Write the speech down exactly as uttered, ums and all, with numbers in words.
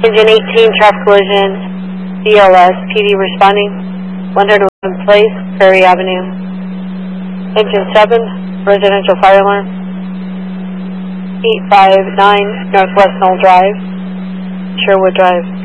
Engine eighteen, traffic collision, B L S, P D responding, one hundred one Place, Prairie Avenue. Engine seven, residential fire alarm, eight five nine Northwest Knoll Drive, Sherwood Drive.